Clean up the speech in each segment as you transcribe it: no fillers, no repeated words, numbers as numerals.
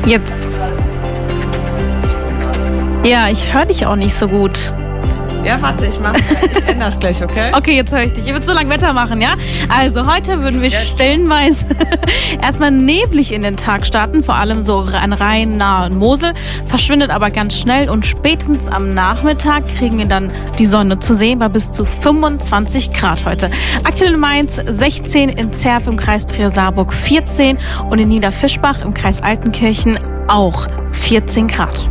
Jetzt. Ja, ich höre dich auch nicht so gut. Ja, warte, ich ändere es gleich, okay? Okay, jetzt höre ich dich. Ich würde so lange Wetter machen, ja? Also heute würden wir stellenweise erstmal neblig in den Tag starten, vor allem so an Rhein, Nahe und Mosel, verschwindet aber ganz schnell und spätestens am Nachmittag kriegen wir dann die Sonne zu sehen bei bis zu 25 Grad heute. Aktuell in Mainz 16, in Zerf im Kreis Trier-Saarburg 14 und in Niederfischbach im Kreis Altenkirchen auch 14 Grad.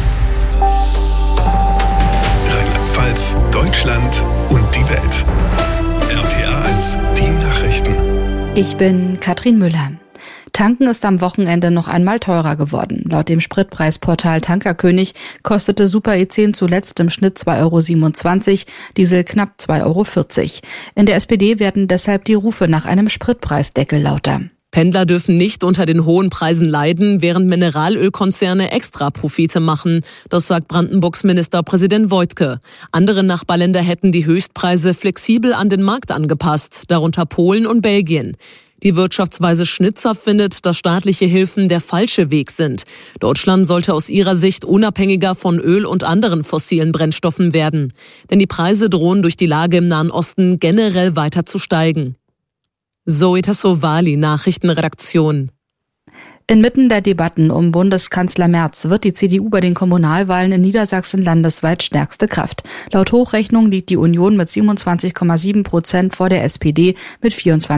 Deutschland und die Welt. RPA 1, die Nachrichten. Ich bin Katrin Müller. Tanken ist am Wochenende noch einmal teurer geworden. Laut dem Spritpreisportal Tankerkönig kostete Super E10 zuletzt im Schnitt 2,27 €, Diesel knapp 2,40 €. In der SPD werden deshalb die Rufe nach einem Spritpreisdeckel lauter. Pendler dürfen nicht unter den hohen Preisen leiden, während Mineralölkonzerne Extraprofite machen. Das sagt Brandenburgs Ministerpräsident Woidke. Andere Nachbarländer hätten die Höchstpreise flexibel an den Markt angepasst, darunter Polen und Belgien. Die Wirtschaftsweise Schnitzer findet, dass staatliche Hilfen der falsche Weg sind. Deutschland sollte aus ihrer Sicht unabhängiger von Öl und anderen fossilen Brennstoffen werden. Denn die Preise drohen durch die Lage im Nahen Osten generell weiter zu steigen. Zoe Tassovali, Nachrichtenredaktion. Inmitten der Debatten um Bundeskanzler Merz wird die CDU bei den Kommunalwahlen in Niedersachsen landesweit stärkste Kraft. Laut Hochrechnung liegt die Union mit 27,7% vor der SPD mit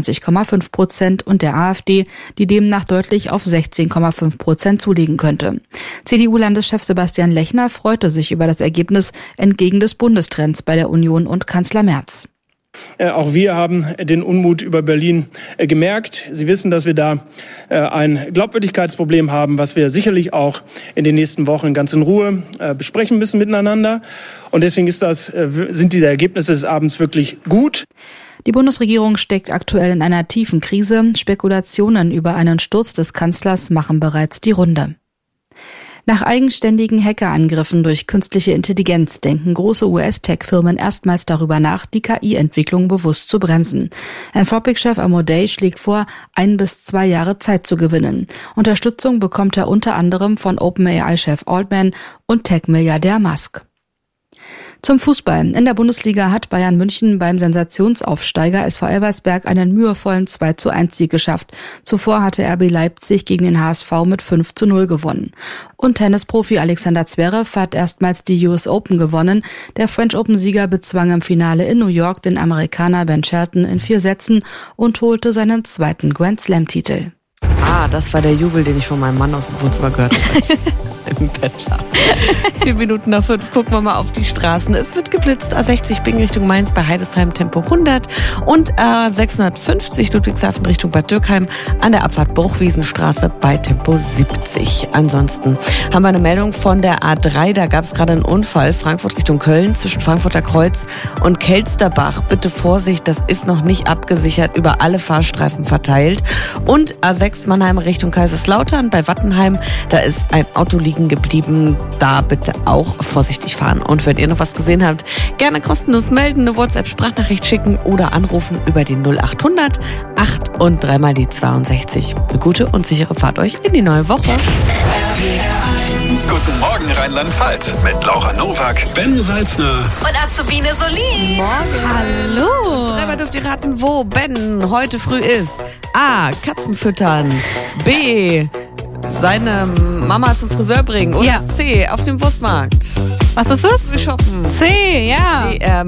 24,5% und der AfD, die demnach deutlich auf 16,5% zulegen könnte. CDU-Landeschef Sebastian Lechner freute sich über das Ergebnis entgegen des Bundestrends bei der Union und Kanzler Merz. Auch wir haben den Unmut über Berlin gemerkt. Sie wissen, dass wir da ein Glaubwürdigkeitsproblem haben, was wir sicherlich auch in den nächsten Wochen ganz in Ruhe besprechen müssen miteinander. Und deswegen sind diese Ergebnisse des Abends wirklich gut. Die Bundesregierung steckt aktuell in einer tiefen Krise. Spekulationen über einen Sturz des Kanzlers machen bereits die Runde. Nach eigenständigen Hackerangriffen durch künstliche Intelligenz denken große US-Tech-Firmen erstmals darüber nach, die KI-Entwicklung bewusst zu bremsen. Anthropic-Chef Amodei schlägt vor, 1 bis 2 Jahre Zeit zu gewinnen. Unterstützung bekommt er unter anderem von OpenAI-Chef Altman und Tech-Milliardär Musk. Zum Fußball. In der Bundesliga hat Bayern München beim Sensationsaufsteiger SV Elversberg einen mühevollen 2:1-Sieg geschafft. Zuvor hatte RB Leipzig gegen den HSV mit 5:0 gewonnen. Und Tennisprofi Alexander Zverev hat erstmals die US Open gewonnen. Der French Open-Sieger bezwang im Finale in New York den Amerikaner Ben Shelton in 4 Sätzen und holte seinen 2. Grand Slam-Titel. Das war der Jubel, den ich von meinem Mann aus dem Wohnzimmer gehört habe. Im Bettler. 4 Minuten nach 5 gucken wir mal auf die Straßen. Es wird geblitzt. A60 Bingen Richtung Mainz bei Heidesheim Tempo 100 und A650 Ludwigshafen Richtung Bad Dürkheim an der Abfahrt Bruchwiesenstraße bei Tempo 70. Ansonsten haben wir eine Meldung von der A3. Da gab es gerade einen Unfall. Frankfurt Richtung Köln zwischen Frankfurter Kreuz und Kelsterbach. Bitte Vorsicht, das ist noch nicht abgesichert, über alle Fahrstreifen verteilt. Und A6 Mannheim Richtung Kaiserslautern bei Wattenheim. Da ist ein Auto liegen geblieben. Da bitte auch vorsichtig fahren. Und wenn ihr noch was gesehen habt, gerne kostenlos melden, eine WhatsApp-Sprachnachricht schicken oder anrufen über die 0800 8 und 3 mal die 62. Eine gute und sichere Fahrt euch in die neue Woche. Guten Morgen Rheinland-Pfalz mit Laura Nowak, Ben Salzner und Azubine Solin. Morgen. Hallo. Dreimal dürft ihr raten, wo Ben heute früh ist. A. Katzen füttern. B. Seine Mama zum Friseur bringen. Oder C. Auf dem Wurstmarkt. Was ist das? Wir shoppen. C, ja. Nee,